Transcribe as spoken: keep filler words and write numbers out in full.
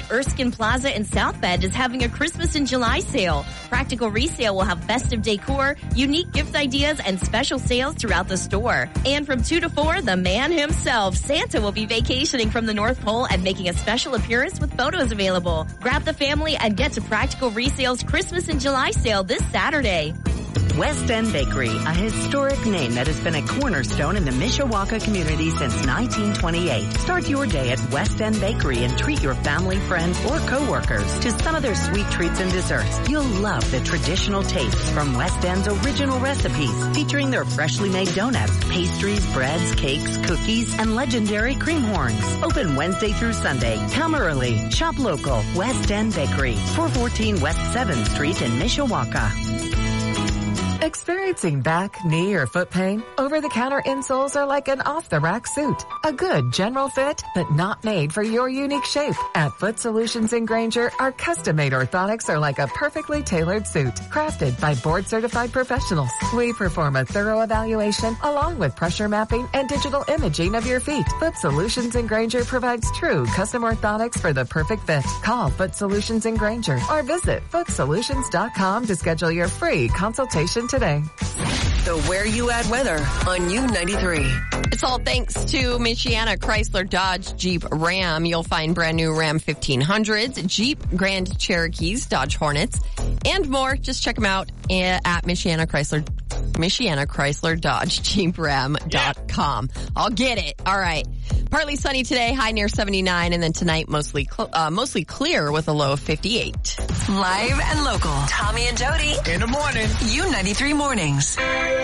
Erskine Plaza in South Bend is having a Christmas in July sale. Practical Resale will have festive decor, unique gift ideas, and special sales throughout the store. And from two to four, the man himself, Santa, will be vacationing from the North Pole and making a special appearance with photos available. Grab the family and get to Practical Resale's Christmas in July sale this Saturday. West End Bakery, a historic name that has been a cornerstone in the Mishawaka community since nineteen twenty-eight. Start your day at West End Bakery and treat your family, friends, or coworkers to some of their sweet treats and desserts. You'll love the traditional tastes from West End's original recipes, featuring their freshly made donuts, pastries, breads, cakes, cookies, and legendary cream horns. Open Wednesday through Sunday. Come early. Shop local. West End Bakery, four fourteen West seventh Street in Mishawaka. Experiencing back, knee, or foot pain? Over-the-counter insoles are like an off-the-rack suit. A good general fit, but not made for your unique shape. At Foot Solutions in Granger, our custom-made orthotics are like a perfectly tailored suit, crafted by board-certified professionals. We perform a thorough evaluation along with pressure mapping and digital imaging of your feet. Foot Solutions in Granger provides true custom orthotics for the perfect fit. Call Foot Solutions in Granger or visit foot solutions dot com to schedule your free consultation today. The Where You At weather on U ninety-three. It's all thanks to Michiana Chrysler Dodge Jeep Ram. You'll find brand new Ram fifteen hundreds, Jeep Grand Cherokees, Dodge Hornets, and more. Just check them out at Michiana Chrysler, Michiana Chrysler Dodge Jeep Ram dot com. Yeah. I'll get it. All right. Partly sunny today, high near seventy-nine, and then tonight mostly cl- uh, mostly clear with a low of fifty-eight. Live and local. Tommy and Jody. In the morning. U ninety-three mornings.